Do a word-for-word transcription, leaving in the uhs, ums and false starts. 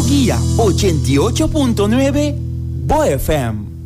Guía ochenta y ocho punto nueve Bo F M.